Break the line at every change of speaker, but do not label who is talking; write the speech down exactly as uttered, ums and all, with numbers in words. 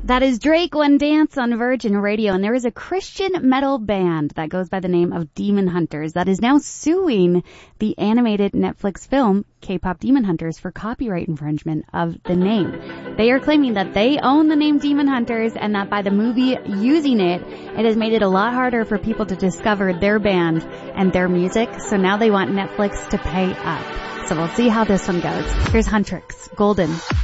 That is Drake, One Dance on Virgin Radio. And there is a Christian metal band that goes by the name of Demon Hunters that is now suing the animated Netflix film K-pop Demon Hunters for copyright infringement of the name. They are claiming that they own the name Demon Hunters and that by the movie using it, it has made it a lot harder for people to discover their band and their music. So now they want Netflix to pay up. So we'll see how this one goes. Here's Huntrix, Golden.